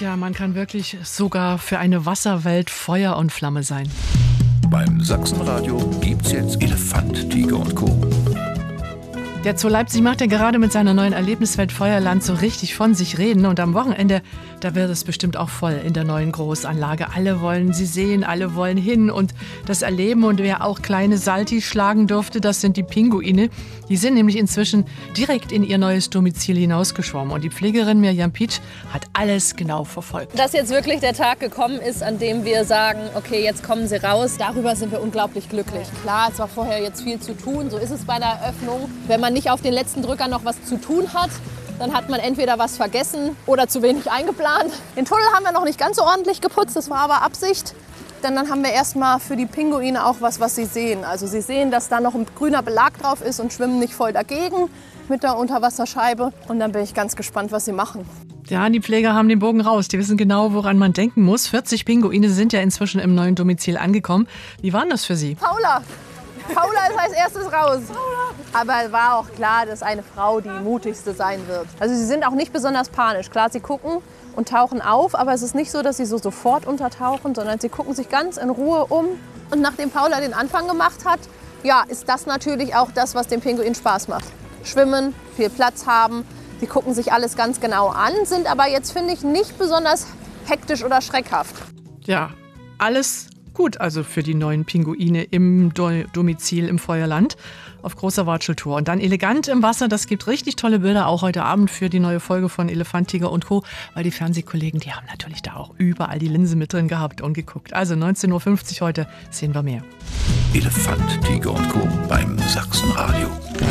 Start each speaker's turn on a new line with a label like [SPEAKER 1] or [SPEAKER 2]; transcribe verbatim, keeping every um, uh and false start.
[SPEAKER 1] Ja, man kann wirklich sogar für eine Wasserwelt Feuer und Flamme sein.
[SPEAKER 2] Beim Sachsenradio gibt's jetzt Elefant, Tiger und Co.
[SPEAKER 1] Der Zoo Leipzig macht ja gerade mit seiner neuen Erlebniswelt Feuerland so richtig von sich reden. Und am Wochenende, da wird es bestimmt auch voll in der neuen Großanlage. Alle wollen sie sehen, alle wollen hin und das erleben. Und wer auch kleine Salti schlagen durfte, das sind die Pinguine. Die sind nämlich inzwischen direkt in ihr neues Domizil hinausgeschwommen. Und die Pflegerin Mirjam Pietsch hat alles genau verfolgt.
[SPEAKER 3] Dass jetzt wirklich der Tag gekommen ist, an dem wir sagen, okay, jetzt kommen sie raus, darüber sind wir unglaublich glücklich. Klar, es war vorher jetzt viel zu tun, so ist es bei der Eröffnung. Wenn man nicht auf den letzten Drücker noch was zu tun hat, dann hat man entweder was vergessen oder zu wenig eingeplant. Den Tunnel haben wir noch nicht ganz so ordentlich geputzt, das war aber Absicht. Denn dann haben wir erstmal für die Pinguine auch was, was sie sehen. Also sie sehen, dass da noch ein grüner Belag drauf ist und schwimmen nicht voll dagegen mit der Unterwasserscheibe. Und dann bin ich ganz gespannt, was sie machen.
[SPEAKER 1] Ja, die Pfleger haben den Bogen raus. Die wissen genau, woran man denken muss. vierzig Pinguine sind ja inzwischen im neuen Domizil angekommen. Wie war das für Sie?
[SPEAKER 3] Paula! Paula ist als erstes raus. Aber es war auch klar, dass eine Frau die mutigste sein wird. Also sie sind auch nicht besonders panisch. Klar, sie gucken und tauchen auf, aber es ist nicht so, dass sie so sofort untertauchen, sondern sie gucken sich ganz in Ruhe um. Und nachdem Paula den Anfang gemacht hat, ja, ist das natürlich auch das, was dem Pinguin Spaß macht. Schwimmen, viel Platz haben, sie gucken sich alles ganz genau an, sind aber jetzt, finde ich, nicht besonders hektisch oder schreckhaft.
[SPEAKER 1] Ja, alles gut, also für die neuen Pinguine im Do- Domizil im Feuerland auf großer Watscheltour. Und dann elegant im Wasser, das gibt richtig tolle Bilder, auch heute Abend für die neue Folge von Elefant, Tiger und Co., weil die Fernsehkollegen, die haben natürlich da auch überall die Linse mit drin gehabt und geguckt. Also neunzehn Uhr fünfzig heute sehen wir mehr.
[SPEAKER 2] Elefant, Tiger und Co. beim Sachsenradio.